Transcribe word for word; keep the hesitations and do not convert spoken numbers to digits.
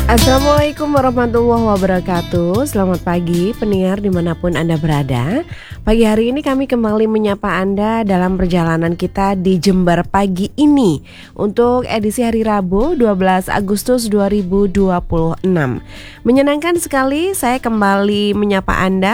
Assalamualaikum warahmatullahi wabarakatuh. Selamat pagi pendengar dimanapun Anda berada. Pagi hari ini kami kembali menyapa Anda dalam perjalanan kita di Jember pagi ini untuk edisi hari Rabu dua belas Agustus dua ribu dua puluh enam. Menyenangkan sekali saya kembali menyapa Anda